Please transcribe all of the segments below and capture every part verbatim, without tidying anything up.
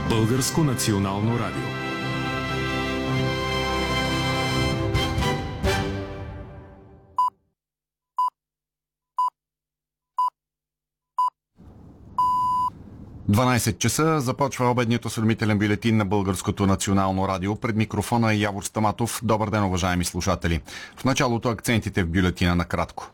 Българско национално радио. дванайсет часа започва обедният осведомителен бюлетин на Българското национално радио. Пред микрофона е Явор Стаматов. Добър ден, уважаеми слушатели. В началото акцентите в бюлетина накратко.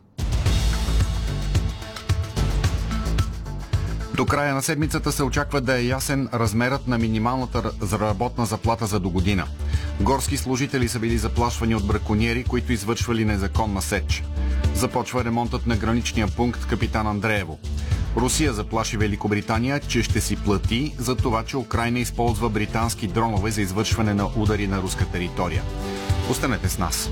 До края на седмицата се очаква да е ясен размерът на минималната работна заплата за догодина. Горски служители са били заплашвани от бракониери, които извършвали незаконна сеч. Започва ремонтът на граничния пункт Капитан Андреево. Русия заплаши Великобритания, че ще си плати за това, че Украйна използва британски дронове за извършване на удари на руска територия. Останете с нас.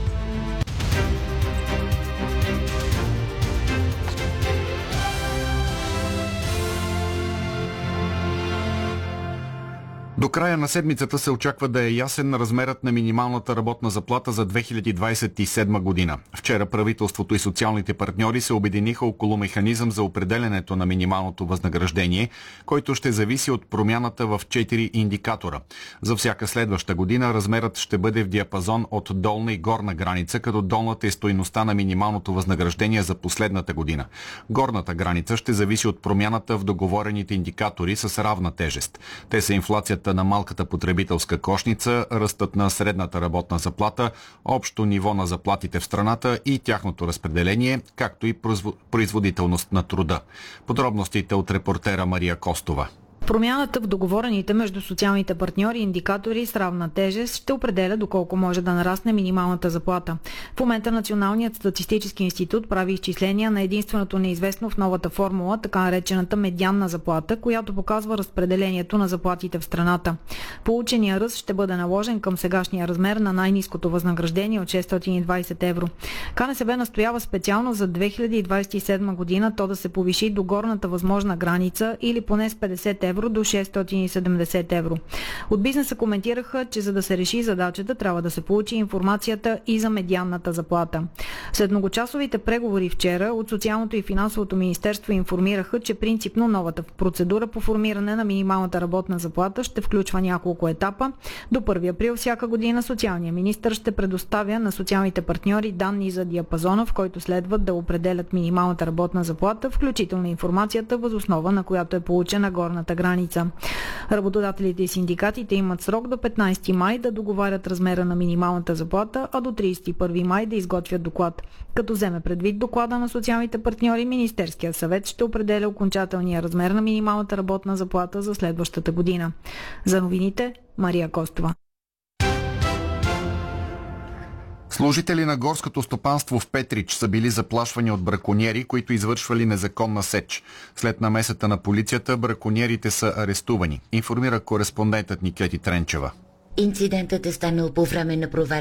До края на седмицата се очаква да е ясен размерът на минималната работна заплата за две хиляди двадесет и седма година. Вчера правителството и социалните партньори се обединиха около механизъм за определенето на минималното възнаграждение, който ще зависи от промяната в четири индикатора. За всяка следваща година размерът ще бъде в диапазон от долна и горна граница, като долната е стойността на минималното възнаграждение за последната година. Горната граница ще зависи от промяната в договорените индикатори с равна тежест. Те са инфлацията на малката потребителска кошница, ръстът на средната работна заплата, общо ниво на заплатите в страната и тяхното разпределение, както и производителност на труда. Подробностите от репортера Мария Костова. Промяната в договорените между социалните партньори индикатори с равна тежест ще определя доколко може да нарасне минималната заплата. В момента Националният статистически институт прави изчисления на единственото неизвестно в новата формула, така наречената медианна заплата, която показва разпределението на заплатите в страната. Получения ръст ще бъде наложен към сегашния размер на най-ниското възнаграждение от шестстотин и двадесет евро. КНСБ настоява специално за две хиляди двадесет и седма година то да се повиши до горната възможна граница или поне с петдесет евро до шестстотин и седемдесет евро. От бизнеса коментираха, че за да се реши задачата, трябва да се получи информацията и за медианната заплата. След многочасовите преговори вчера от Социалното и финансовото министерство информираха, че принципно новата процедура по формиране на минималната работна заплата ще включва няколко етапа. До първи април всяка година социалният министър ще предоставя на социалните партньори данни за диапазона, в който следват да определят минималната работна заплата, включително информацията, въз основа на която е получена горната граница. Работодателите и синдикатите имат срок до петнайсети май да договарят размера на минималната заплата, а до тридесет и първи май да изготвят доклад. Като вземе предвид доклада на социалните партньори, Министерският съвет ще определя окончателния размер на минималната работна заплата за следващата година. За новините, Мария Костова. Служители на горското стопанство в Петрич са били заплашвани от бракониери, които извършвали незаконна сеч. След намесата на полицията, бракониерите са арестувани, информира кореспондентът ни Кети Тренчева. Инцидентът е станал по време на проверка